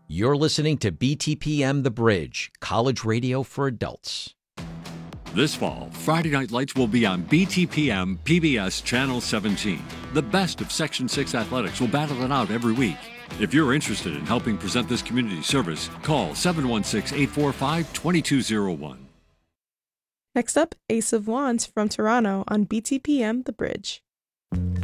You're listening to BTPM The Bridge, college radio for adults. This fall, Friday Night Lights will be on BTPM PBS Channel 17. The best of Section 6 athletics will battle it out every week. If you're interested in helping present this community service, call 716-845-2201. Next up, Ace of Wands from Toronto on BTPM The Bridge.